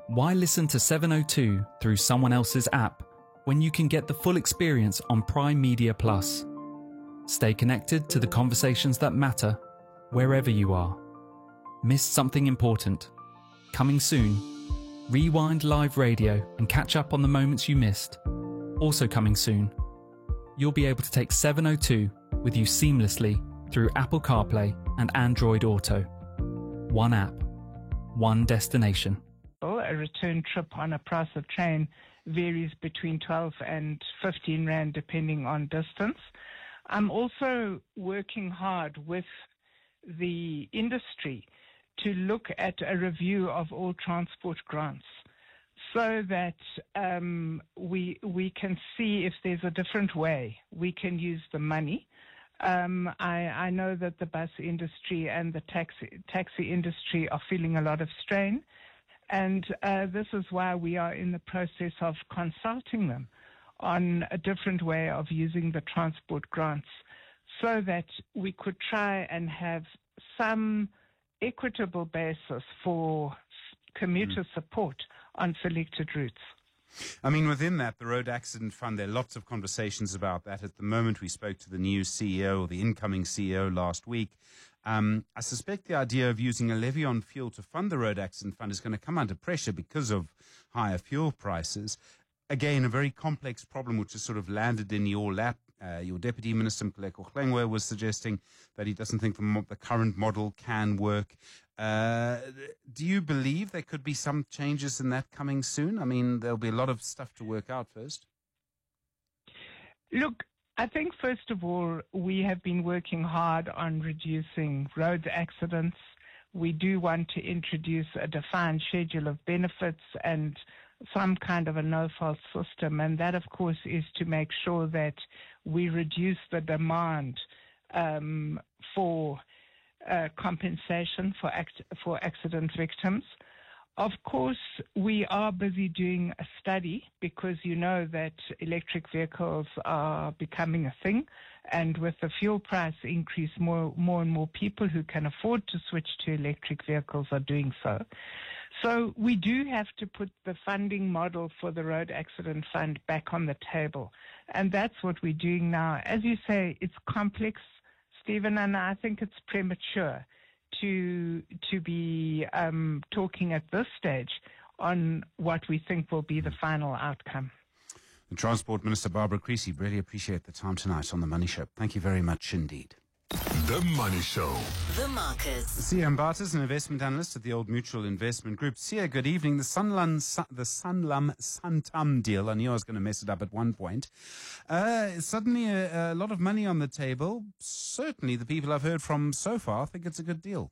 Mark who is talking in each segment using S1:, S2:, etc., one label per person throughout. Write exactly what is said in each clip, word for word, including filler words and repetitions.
S1: Why listen to seven oh two through someone else's app when you can get the full experience on Prime Media Plus? Stay connected to the conversations that matter wherever you are. Missed something important? Coming soon. Rewind live radio and catch up on the moments you missed. Also coming soon. You'll be able to take seven oh two with you seamlessly through Apple CarPlay and Android Auto. One app, one destination.
S2: A return trip on a price of train varies between twelve and fifteen rand depending on distance. I'm also working hard with the industry to look at a review of all transport grants so that um, we we can see if there's a different way we can use the money. Um, I, I know that the bus industry and the taxi, taxi industry are feeling a lot of strain, and uh, this is why we are in the process of consulting them on a different way of using the transport grants so that we could try and have some equitable basis for commuter mm. support on selected routes.
S3: I mean, within that, the Road Accident Fund, there are lots of conversations about that. At the moment, we spoke to the new C E O, or the incoming C E O last week. Um, I suspect the idea of using a levy on fuel to fund the Road Accident Fund is going to come under pressure because of higher fuel prices. Again, a very complex problem which has sort of landed in your lap. Uh, your Deputy Minister, Mkhuleko Hlengwe, was suggesting that he doesn't think the, mo- the current model can work. Uh, do you believe there could be some changes in that coming soon? I mean, there'll be a lot of stuff to work out first.
S2: Look, I think, first of all, we have been working hard on reducing road accidents. We do want to introduce a defined schedule of benefits and some kind of a no-fault system. And that, of course, is to make sure that we reduce the demand um, for uh, compensation for act- for accident victims. Of course, we are busy doing a study because you know that electric vehicles are becoming a thing, and with the fuel price increase, more, more and more people who can afford to switch to electric vehicles are doing so. So we do have to put the funding model for the Road Accident Fund back on the table, and that's what we're doing now. As you say, it's complex, Stephen, and I think it's premature to to be um, talking at this stage on what we think will be the final outcome.
S3: The Transport Minister, Barbara Creecy, really appreciate the time tonight on The Money Show. Thank you very much indeed.
S4: The Money Show.
S5: The Markets.
S3: Sia Mbata is an investment analyst at the Old Mutual Investment Group. Sia, good evening. The Sanlam, the Sanlam Santam deal, I knew I was going to mess it up at one point. Uh, suddenly a, a lot of money on the table. Certainly the people I've heard from so far think it's a good deal.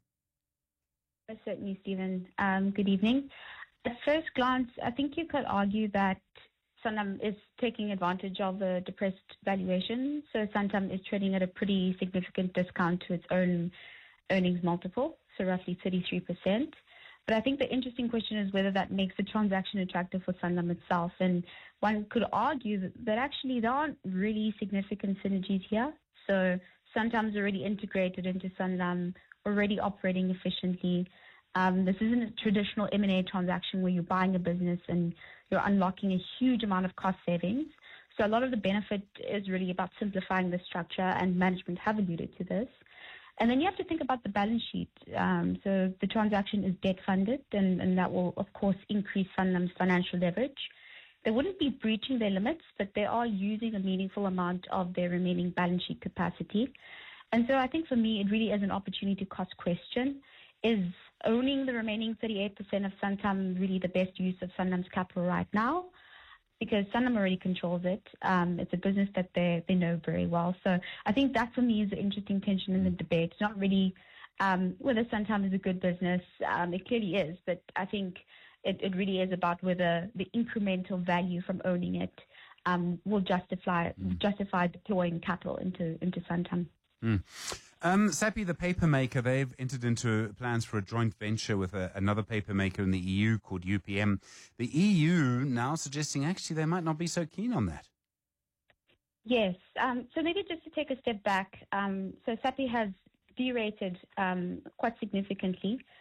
S6: Certainly, Stephen. Um, good evening. At first glance, I think you could argue that Sanlam is taking advantage of a depressed valuation. So Santam is trading at a pretty significant discount to its own earnings multiple, so roughly thirty-three percent. But I think the interesting question is whether that makes the transaction attractive for Sanlam itself. And one could argue that, that actually there aren't really significant synergies here. So Santam's already integrated into Sanlam, already operating efficiently. Um, this isn't a traditional M and A transaction where you're buying a business and you're unlocking a huge amount of cost savings. So a lot of the benefit is really about simplifying the structure, and management have alluded to this. And then you have to think about the balance sheet. Um, so the transaction is debt funded, and, and that will, of course, increase Sanlam's financial leverage. They wouldn't be breaching their limits, but they are using a meaningful amount of their remaining balance sheet capacity. And so I think for me, it really is an opportunity cost question. Is owning the remaining thirty-eight percent of Santam really the best use of Sanlam's capital right now? Because Sanlam already controls it. Um, it's a business that they, they know very well. So I think that for me is the interesting tension in the debate. It's not really um, whether Santam is a good business. Um, it clearly is, but I think it, it really is about whether the incremental value from owning it um, will justify mm. justify deploying capital into, into Santam.
S3: Mm. Um, Sappi, the paper maker, they've entered into plans for a joint venture with a, another paper maker in the E U called U P M. The E U now suggesting actually they might not be so keen on that.
S6: Yes. Um, so maybe just to take a step back, um, so Sappi has derated um, quite significantly